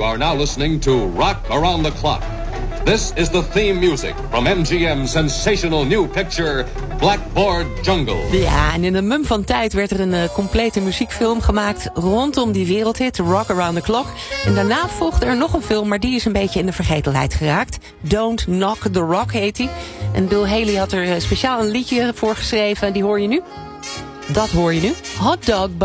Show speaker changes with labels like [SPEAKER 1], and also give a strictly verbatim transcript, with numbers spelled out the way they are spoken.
[SPEAKER 1] You are now listening to Rock Around the Clock. This is the theme music from M G M's sensational new picture Blackboard Jungle.
[SPEAKER 2] Ja, en in een mum van tijd werd er een uh, complete muziekfilm gemaakt rondom die wereldhit Rock Around the Clock. En daarna volgde er nog een film, maar die is een beetje in de vergetelheid geraakt. Don't Knock the Rock heet die. En Bill Haley had er uh, speciaal een liedje voor geschreven. Die hoor je nu. Dat hoor je nu. Hot Dog